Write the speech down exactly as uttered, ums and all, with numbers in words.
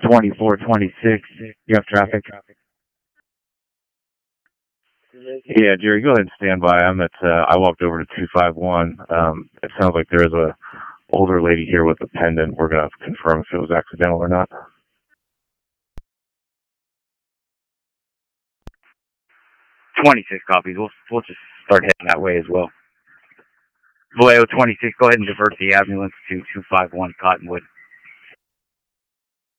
twenty-four twenty-six, you have traffic? Yeah, Jerry, go ahead and stand by. I'm at, uh, I walked over to two five one. Um, it sounds like there is a older lady here with a pendant. We're going to confirm if it was accidental or not. twenty-six copies. We'll, we'll just start heading that way as well. Vallejo twenty-six, go ahead and divert the ambulance to two five one Cottonwood.